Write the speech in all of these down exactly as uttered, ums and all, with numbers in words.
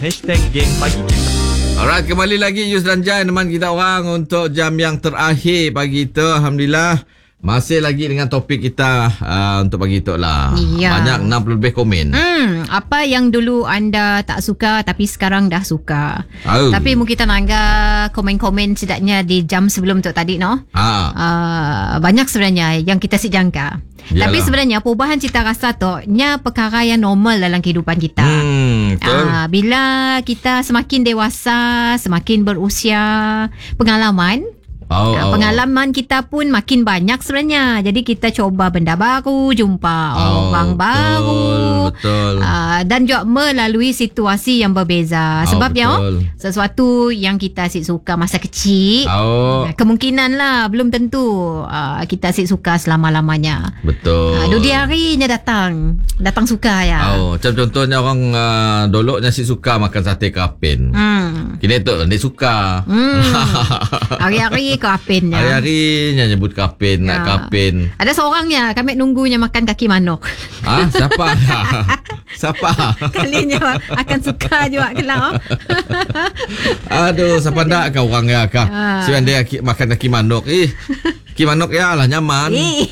Hashtag geng pagi. Alright, kembali lagi Yus dan Jai teman kita orang untuk jam yang terakhir pagi itu. Alhamdulillah masih lagi dengan topik kita uh, untuk pagi itu lah. Ya. Banyak enam puluh lebih komen. Hmm, apa yang dulu anda tak suka tapi sekarang dah suka. Oh. Tapi mungkin kita nangga komen-komen setidaknya di jam sebelum tu tadi, no? Ha. Uh, banyak sebenarnya yang kita si jangka. Yalah. Tapi sebenarnya perubahan cita rasa tu nya perkara yang normal dalam kehidupan kita. Hmm, betul. Ah, bila kita semakin dewasa, semakin berusia, pengalaman Oh, Ah, oh. pengalaman kita pun makin banyak sebenarnya. Jadi kita coba benda baru, jumpa Oh, orang betul, baru. betul. Uh, dan juga melalui situasi yang berbeza. Oh, Sebabnya betul. oh, sesuatu yang kita asyik suka masa kecil, Oh, kemungkinan lah belum tentu uh, kita asyik suka selama-lamanya. betul. Uh, dua harinya datang. Datang suka ya. Oh, macam contohnya orang uh, doloknya si suka makan sate kapin. Hmm. Kini tu dia suka. Hmm. Hari-hari kapinnya. Hari-harinya nyebut kapin, nak Ya. kapin. Ada seorangnya kami nunggunya makan kaki manok. Ah, siapa? Siapa? Kalinya akan suka juga kelak. Aduh, siapa ndak kau orang ya kah? Ah. Siapa dia ki- makan kaki manok. Ih, kaki manok ya lah nyaman. Eh.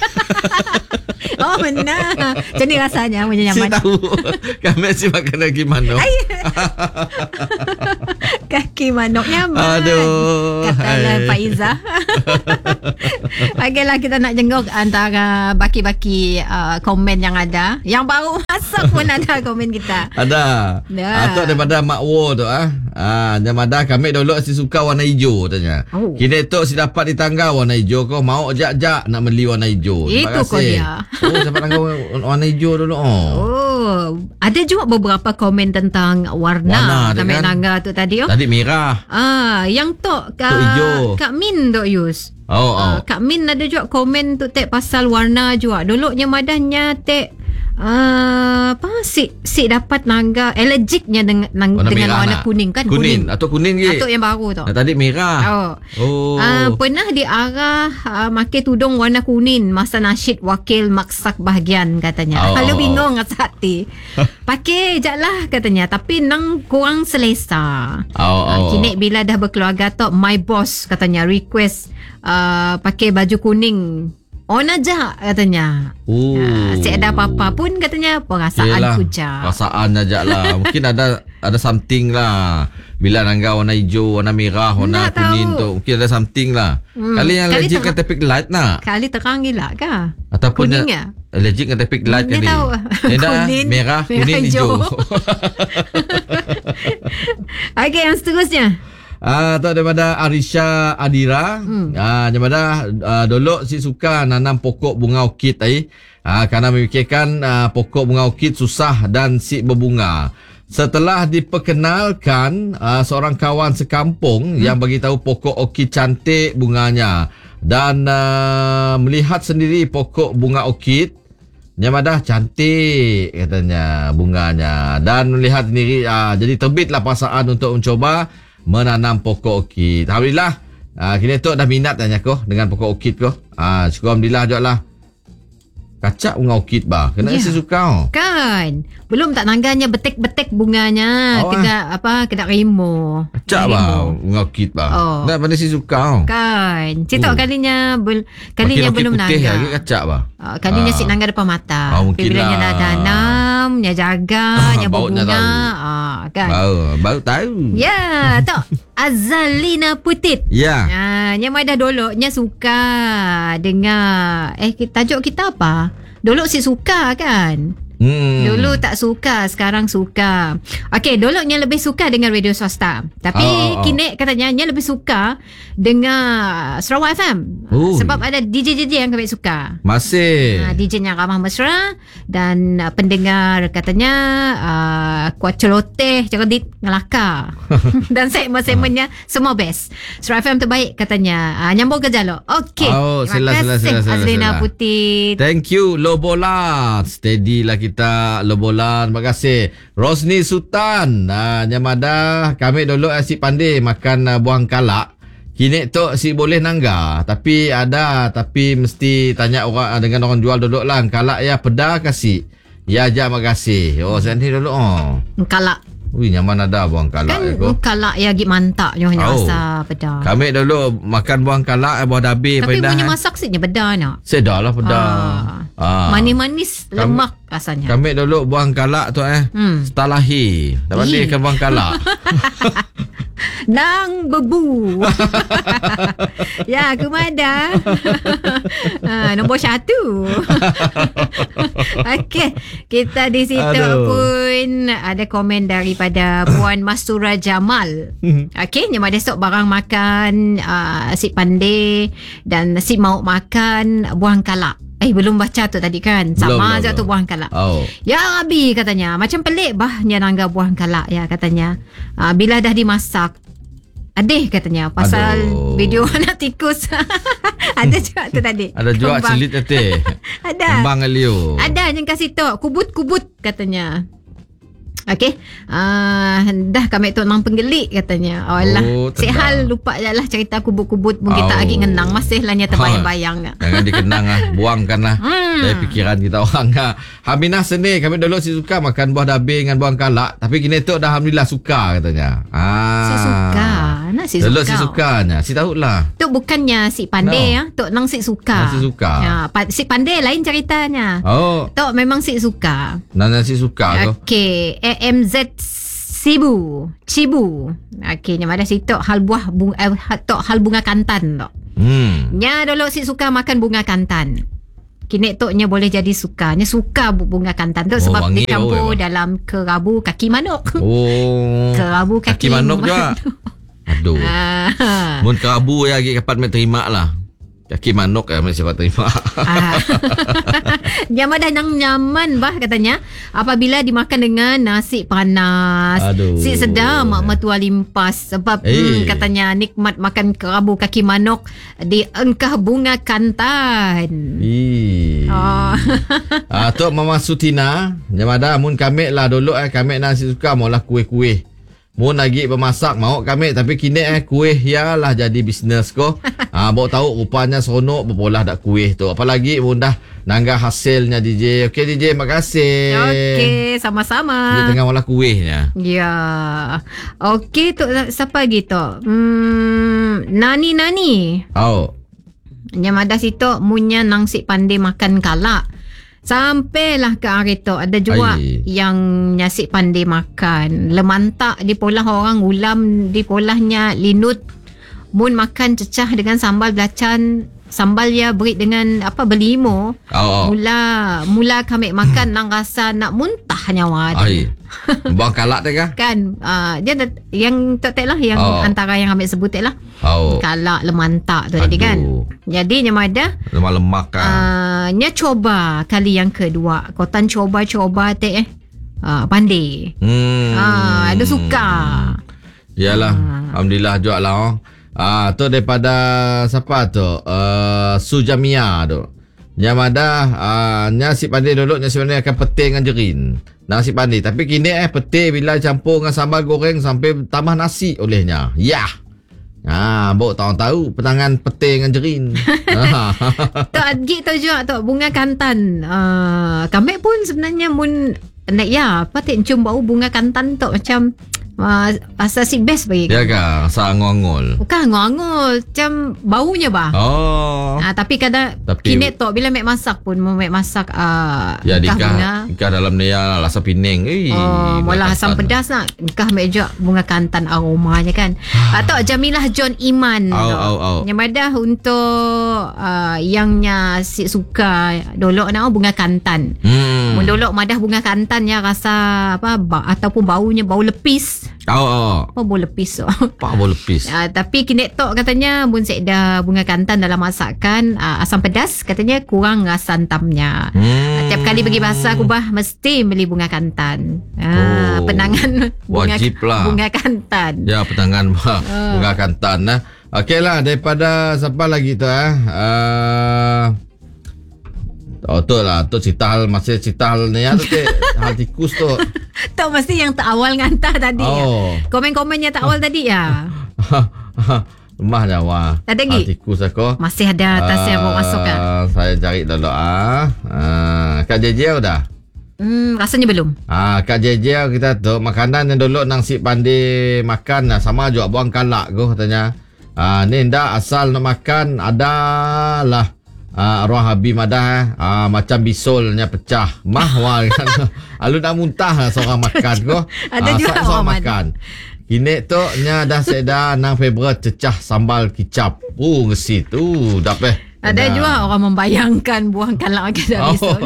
Oh benar. Macam ni rasanya punya Si nyaman. tahu. Kami si makan kaki manok. Kaki manok nyaman. Aduh. Katalah hai. Pak Izzah. Baiklah kita nak jenguk antara baki-baki uh, komen yang ada. Yang baru masuk pun ada komen kita. Ada. Ya. Atau daripada Mak Wo tu ah. Ah, daripada kami dulu si suka warna hijau tanya. Oh. Kini tu si dapat di tangga warna hijau kau mau jak-jak nak beli warna hijau. Terima Itu kau kasih. dia. Oh, dapat tangga warna hijau dulu. Oh. Oh, ada juga beberapa komen tentang Warna warna. dia Kami kan? nangga tu tadi oh. Tadi merah. Ah, yang tu Tu hijau. Kak, Kak Min tu Yus. Oh, oh. Uh, Kak Min ada juga komen tu tek pasal warna juga. Dulunya madahnya tek uh, apa si si dapat nangga allergicnya dengan nang, Warna dengan merah warna nak? kuning kan Kuning. Atau kuning ke? Atau yang baru tu. Nah, tadi merah. Oh. Oh. Uh, pernah diarah uh, makai tudung warna kuning masa nasyid wakil maksak bahagian katanya. Oh, Kalau oh, bingung oh. hati. Pakai je lah katanya. Tapi nang kurang selesa. Oh, Uh, oh. kini bila dah berkeluarga tu my boss katanya request uh, pakai baju kuning. On aja katanya. Oh. Uh, si ada apa-apa pun katanya perasaan Yelah, kuja. perasaan aja lah. Mungkin ada ada something lah. Bila nangga warna hijau, warna merah, warna Nak kuning tahu. tu, mungkin ada something lah. Hmm, Kali yang kali allergic tak- kan traffic light nak. Kali terang gila kah? Ataupun Kuning dia- ya? Allergic kan traffic light Dia kali. tahu. Dia dah Kuning, merah, merah, kuning, hijau. hijau. Okey, yang seterusnya. Ah, tu daripada Arisha Adira. Hmm. Ah, daripada uh, dulu si suka nanam pokok bunga orkid tadi. Ah, kerana memikirkan uh, pokok bunga orkid susah dan si berbunga. Setelah diperkenalkan uh, seorang kawan sekampung hmm. yang bagi tahu pokok orkid cantik bunganya dan uh, melihat sendiri pokok bunga orkid Nyamadah cantik katanya bunganya dan melihat sendiri uh, jadi terbitlah perasaan untuk mencoba menanam pokok orkid. Alhamdulillah uh, kini tu dah minat tanya ko dengan pokok orkid ko. Ah uh, syukur alhamdulillah joklah. Kacak bunga orkid bah. Kena Ya. si suka. Oh. Kan. Belum tak nangganya betek-betek bunganya. Oh, Kena apa? Kena remo. Kacak Kena bah remo. bunga orkid bah. Oh. Nak pandai si suka. Oh. Kan. Oh. Cita kalinya bel, kalinya Makin belum orkid putih nangga. lagi kacak bah. Uh, kalinya Ah. si nangga depan mata. Ah, mungkin Bila lah. nya dah tanam, nya jaga, nya Bautnya berbunga. tahu. Ah, kan. Baru baru tahu. Ya, tak. Azalina Putit. Ya. Ah, nya mai dah dulu nya suka dengar eh tajuk kita apa? Dulu si suka kan? Hmm. Dulu tak suka, sekarang suka. Okey, dulu nya lebih suka dengan radio swasta. Tapi Oh, oh, oh. kini katanya nya lebih suka dengar Sarawak F M. Oh. Sebab ada D J D J yang kami suka. Masih. Uh, D J yang ramah mesra dan uh, pendengar katanya uh, kuat celoteh, cerdik, ngelaka. Dan segmen-segmennya semua best. Sarawak F M terbaik katanya. Uh, nyambung ke jalur. Okey. Oh, sila, Terima sila, kasih sila, sila, Azlina sila. Putih. Thank you Lobolan. Steady lah kita Lobolan. Terima kasih. Rosni Sultan. Uh, Nyamada kami dulu asyik pandai makan uh, buah kalak. Kini tu si boleh nangga. Tapi ada. Tapi mesti tanya orang uh, dengan orang jual duduk lah. Kalak ya pedah kasih. Ya aja makasih. Oh, saya ni dulu. Oh. Kalak. Ui, nyaman ada buang kalak Kan aku. kalak ya git mantak nyonya Oh. rasa pedas. Kami dulu makan buang kalak, buah dabi Tapi pedas. punya masak siknya pedas nak. Sedar lah pedas. Ah. Ah. Manis-manis, Kami- lemak rasanya. Kami dulu buang kalak tu eh. Hmm. Setalahi. Lepas ni Ih. kan buang kalak. Nang bebu. Ya, aku mada. ha, nombor satu. Okey, kita di situ Aduh. pun ada komen daripada Puan Mastura Jamal. Okey, yang ada sok barang makan uh, si pandai dan si mau makan buah kalak. Eh, belum baca tu tadi kan. Belum, Sama belum, je tu belum. buah kalak. Oh. Ya Abi katanya, macam pelik bah nyanangga buah kalak ya katanya. Uh, bila dah dimasak, adeh katanya pasal Aduh. video anak tikus. Ada juga tu tadi. Ada jual Kembang. celit tete. Ada. Kembang Leo. Ada yang kasih tok kubut-kubut katanya. Okey. Uh, dah kami tu nang penggelik katanya. Oh lah. Oh, Si tendang. hal lupa je lah cerita kubut-kubut mungkin tak Oh. lagi ngenang masih lah nya terbayang-bayang nak. Jangan dikenang lah. Buangkan lah. Hmm. Dari fikiran kita orang lah. Haminah seni. Kami dulu si suka makan buah dabi dengan buah kalak. Tapi kini tu dah Alhamdulillah suka katanya. Ah. Si suka. Nak si Dulu suka. si sukanya. Si tahu lah. Tok bukannya si pandai No. ya. Tok nang si suka. Oh, si suka. Ya, pa- si pandai lain ceritanya. Oh. Tok memang si suka. Nana si suka tu. Okey, A M Z Sibu, Cibu. Okey, yang ada si tok hal buah bunga eh, tok hal bunga kantan tok. Hmm. Nya dulu si suka makan bunga kantan. Kini toknya boleh jadi suka. Nya suka bu- bunga kantan tu Oh, sebab wangi dicampur bau, ya, dalam kerabu kaki manok. Oh. Kerabu kaki, Kaki manok juga. Aduh. Ah. Mun kerabu ya lagi kapat mai terima lah. Kaki manok ya mesti dapat terima. Ah. Yang ada yang nyaman bah katanya apabila dimakan dengan nasi panas. Aduh. Si sedap mak mertua limpas sebab Eh. hmm, katanya nikmat makan kerabu kaki manok di engkah bunga kantan. Ih. Oh. Ah, tu Mama Sutina, nyamada mun kami lah dulu eh kami nasi suka maulah kuih-kuih. Mun lagi bermasak mau kami tapi kini eh kuih ya lah jadi bisnes ko. Ah, bawa tahu rupanya seronok berpolah dak kuih tu. Apalagi mun dah nangga hasilnya D J. Okey D J, makasih. Okey, Dia sama-sama. tengah olah kuihnya. Ya. Okey tu siapa lagi tu? Hmm, Nani Nani. Oh. Yang ada situ munya nang si pandai makan kalak. Sampailah ke hari tu ada juga Ai. yang nyasi pandai makan. Lemantak di polah orang ulam di polahnya linut. Mun makan cecah dengan sambal belacan, sambal ya beri dengan apa berlimo. Oh. oh. Mula mula kami makan nang rasa nak muntah nyawa dia. Ai. Buang kalak tu kah? Kan uh, dia ada, yang tak lah yang Oh. antara yang kami sebut lah. Oh. Kalak lemantak tu tadi kan. Aduh. Jadi yang ada Lemak-lemak kan. uh, nya coba kali yang kedua. Kotan coba-coba teh eh. Uh, pandai. Hmm. Ah, ada suka. Yalah. Ah. Alhamdulillah juga lah. Oh. Ah, tu daripada siapa tu? Uh, Sujamia tu. Yang ada uh, nasi pandai dulu nasi pandai akan petai dengan jerin. Nasi pandai. Tapi kini eh petai bila campur dengan sambal goreng sampai tambah nasi olehnya. Ya. Yeah. Ah, bawa tahu-tahu petangan petai dengan jerin. Ah. Tok Adgik tu juga tok bunga kantan. Uh, kami pun sebenarnya mun nak ya, apa tak cium bau bunga kantan tok macam uh, rasa si best bagi. Ya kan? Rasa angol-angol. Bukan ngangul, macam baunya bah. Oh. Ah, tapi kadang Tapi- kini tok bila mek masak pun mau mek masak uh, Ya engkah bunga. dikah, dikah dalam ni ya rasa pining. Eh, Oh, mula asam kantan. pedas nak. Engkah mek juga bunga kantan aromanya kan. Atau Jamilah John Iman. Au, tu. au, au. Yang madah untuk uh, yangnya si suka dolok nak bunga kantan. Hmm. Mun dolok madah bunga kantan ya rasa apa ba, ataupun baunya bau lepis. Oh, oh. Apa bau lepis tu? Pak boleh lepis. Uh, tapi kini tok katanya mun sek dah bunga kantan dalam masakan uh, asam pedas katanya kurang rasa santamnya. Hmm. Tiap kali pergi pasar aku bah mesti beli bunga kantan. Ah, Oh. penangan bunga, Wajib lah. bunga kantan. Ya, petangan Ah. bunga kantan nah. Okeylah daripada siapa lagi tu eh? Uh, oh tu lah, tu cerita hal masih cerita hal ni ya tu cik. Hal tikus tu. Tok mesti yang tak awal ngantah tadi ya. Oh. Komen-komennya tak awal tadi ya. Lemah Jawa. Ada lagi? Hal tikus aku. Masih ada atas yang mau masuk kan. Ah, saya cari dulu ah. Ah, Kak J J udah. Hmm, rasanya belum. Ah, Kak J J kita tu makanan yang dulu nang si pandai makan lah, sama juga buang kalak go katanya. Ah, ni ndak asal nak makan adalah ah, arwah Habib madah ah, macam bisulnya pecah. Mah wah kan. Alu nak muntah lah seorang makan go. Ada juga seorang orang makan. Kini tu nya dah seda nang favorite cecah sambal kicap. Oh ngesi tu dapeh. Ada juga orang membayangkan buang kalak ke dah bisul.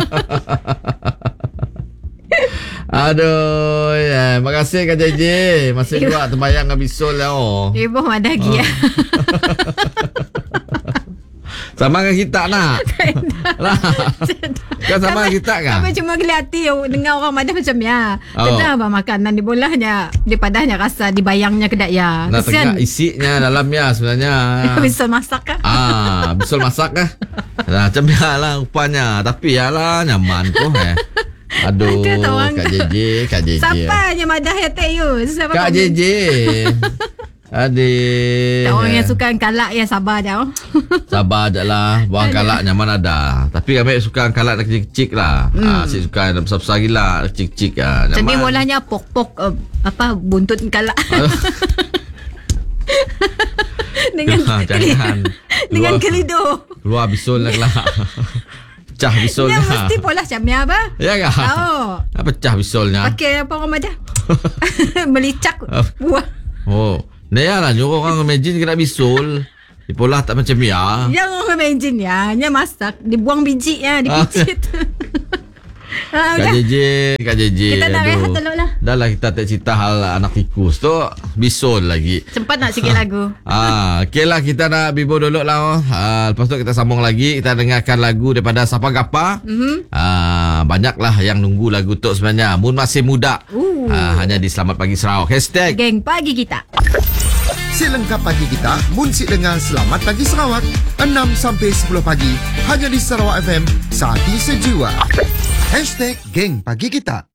Aduh, ya. Makasih Kak J J. Masih juga terbayang dengan bisul lah. Oh. Ibu ada lagi ya. Sama dengan kita nak. Lah. Kan sama dengan kita kan? Kami cuma gelati dengar orang madah macam ya. Oh. Kita apa makanan di bolahnya, di padahnya rasa dibayangnya kedak ya. Nah, tegak isinya dalamnya sebenarnya. Bisa masak kah? Ah, bisul masak kah? Nah, macam ya lah rupanya. Tapi ya lah nyaman tu eh. Aduh, Kak J J, Kak J J. Siapa yang madah ya Teh Yus? Kak J J. Adik. Tak orang yang suka kalak ya sabar je. Sabar je lah. Buang kalak nyaman ada. Tapi kami suka kalak nak kecil-kecil lah. Hmm. Ha, saya suka yang besar-besar gila. Kecil-kecil lah. Macam ni bolanya pok-pok uh, apa buntut kalak. dengan ha, jangan. dengan kelido. Keluar bisul lah kelak. Pecah bisulnya. Dia mesti pola macam ni apa? Ya kah? Oh. Pecah bisulnya. Okey, apa orang madah? Melicak buah. Oh. Ni lah nyuruh orang imagine kena bisul. Dipolah tak macam ya. Yang orang imagine ya, nya masak, dibuang biji ya, dipicit. Ah, Kak J J, Kak J J. Kita nak rehat dulu lah. Dah lah kita tak cerita hal anak tikus tu. Bisul lagi. Sempat nak sikit lagu. Ah, okey lah kita nak bibo dulu lah. Ah, lepas tu kita sambung lagi. Kita dengarkan lagu daripada Sapa Gapa. Mm-hmm. Ah, banyaklah yang nunggu lagu tu sebenarnya. Mun masih muda. Uh. Ah, hanya di Selamat Pagi Sarawak. Hashtag Geng Pagi Kita. Si lengkap pagi kita, munsik dengar Selamat Pagi Sarawak, enam sampai sepuluh pagi, hanya di Sarawak F M, Saati Sejiwa. Hashtag Geng Pagi Kita.